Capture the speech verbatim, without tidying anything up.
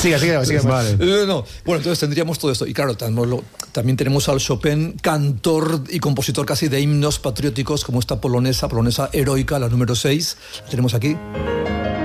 Siga, siga, siga. Vale. No, no. Bueno, entonces tendríamos todo esto. Y claro, tenemos lo, también tenemos al Chopin, cantor y compositor casi de himnos patrióticos, como esta polonesa, polonesa heroica, la número seis. La tenemos aquí.